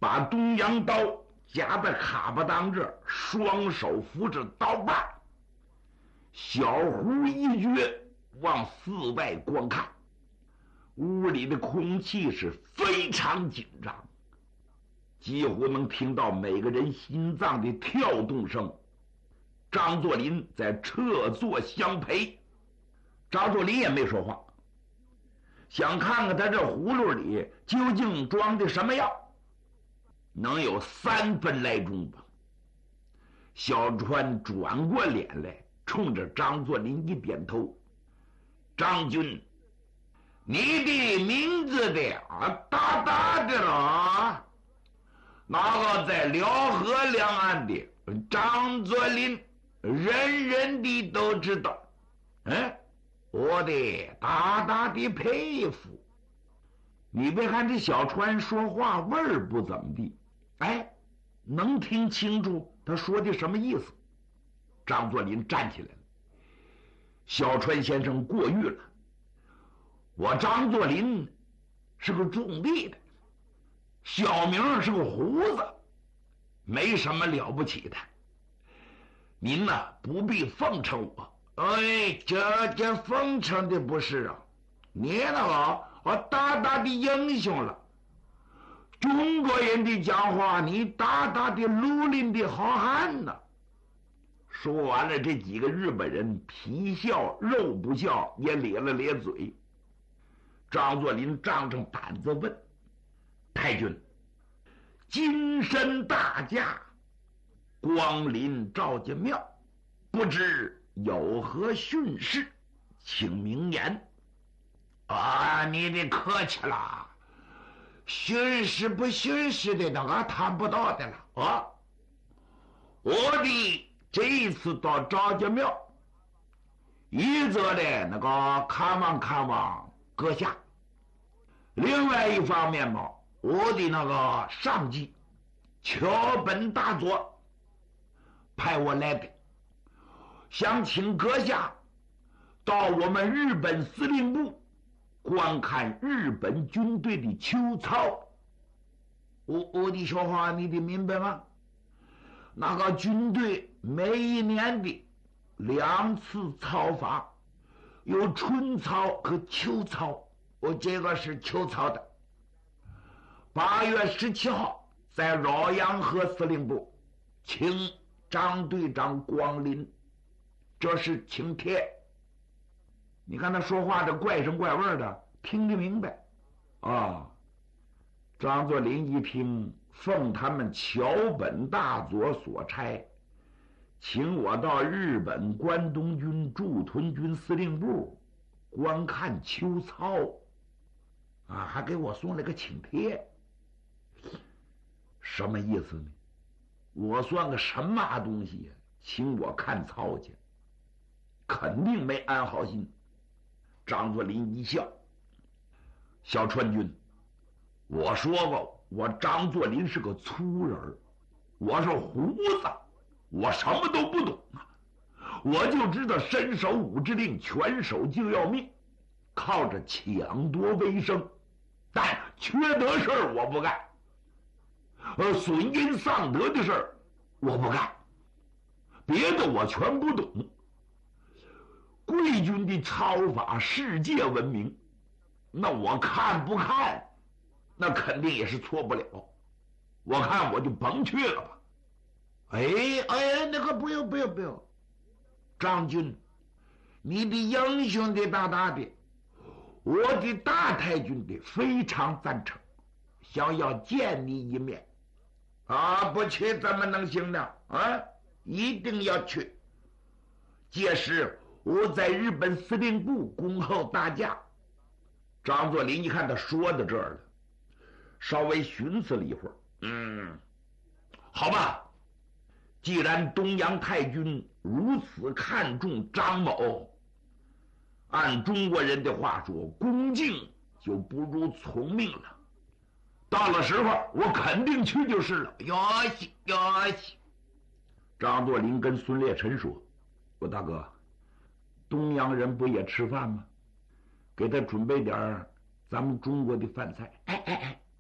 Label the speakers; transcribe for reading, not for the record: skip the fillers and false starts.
Speaker 1: 把东洋刀夹在卡巴当这儿，双手扶着刀把，小胡一撅，往寺外观看。屋里的空气是非常紧张，几乎能听到每个人心脏的跳动声。张作霖在侧坐相陪，张作霖也没说话，想看看他这葫芦里究竟装的什么药。能有3分来钟吧。小川转过脸来，冲着张作霖一点头：“张军，你的名字的大大的了，那个在辽河两岸的张作霖，人人的都知道。我的大大的佩服。你别看这小川说话味儿不怎么地，能听清楚他说的什么意思。”张作霖站起来了：“小川先生过誉了，我张作霖是个种地的，小名是个胡子，没什么了不起的。您呢不必奉承我。”“这奉承的不是啊，你那个大大的英雄了。中国人的讲话，你大大的绿林的好汉呢。”说完了，这几个日本人皮笑肉不笑，也咧了咧嘴。张作霖张着胆子问：“太君，金身大驾光临赵家庙，不知有何训示，请明言。”“你得客气了，训示不训示的那个谈不到的了。我的这一次到赵家庙，一则的那个看望阁下，另外一方面嘛，我的那个上级桥本大佐派我来的，想请阁下到我们日本司令部观看日本军队的秋操。”“我的说话你得明白吗？那个军队每一年的2次操法，有春操和秋操。我这个是秋操的。8月17号在饶阳河司令部，请张队长光临，这是请帖。”你看他说话这怪声怪味的，听得明白啊。张作霖一听，奉他们桥本大佐所差，请我到日本关东军驻屯军司令部观看秋操，还给我送了个请帖。什么意思呢？我算个什么东西呀？请我看操去，肯定没安好心。张作霖一笑：“小川军，我说过，我张作霖是个粗人，我是胡子，我什么都不懂啊，我就知道伸手五指令，拳手就要命，靠着抢夺为生，但缺德事儿我不干，损阴丧德的事儿我不干，别的我全不懂。贵军的操法世界闻名，那我看不看，那肯定也是错不了。我看我就甭去了吧。”“那个不用，张军，你的英雄的大大的，我的大太君的非常赞成，想要见你一面。不去怎么能行呢？一定要去。届时我在日本司令部恭候大驾。”张作霖一看他说到这儿了，稍微寻思了一会儿，好吧，既然东洋太君如此看重张某，按中国人的话说，恭敬就不如从命了。到了时候我肯定去就是了。哟西。张作霖跟孙烈臣说：“我大哥，东洋人不也吃饭吗？给他准备点咱们中国的饭菜。